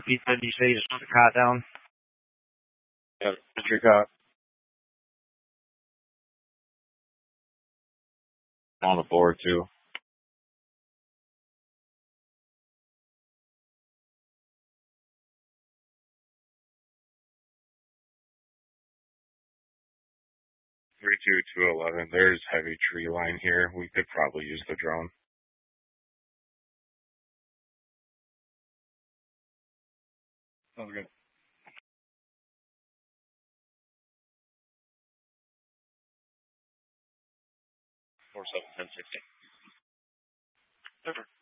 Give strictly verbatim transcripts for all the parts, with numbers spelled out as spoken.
He said you say you just put the cot down. Yeah, put your cot on the board too. Three-two, two eleven. There's heavy tree line here. We could probably use the drone. Sounds good. Four seven ten sixty. Over.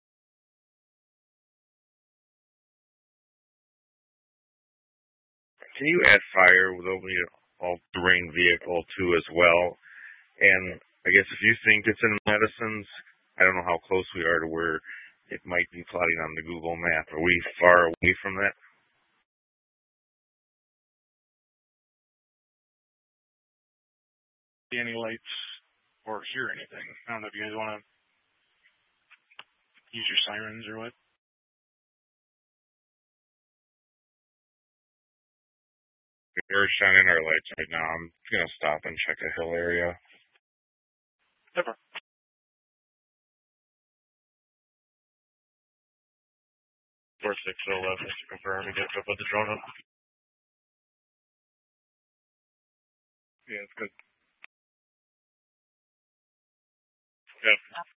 Can you add fire with only all terrain vehicle too as well? And I guess if you think it's in Medicines, I don't know how close we are to where it might be plotting on the Google map. Are we far away from that? See any lights or hear anything? I don't know if you guys want to use your sirens or what. We're shining our lights right now. I'm gonna stop and check a hill area. Never. Four six oh eleven to confirm and get up with the drone up. Yeah, it's good. Yeah.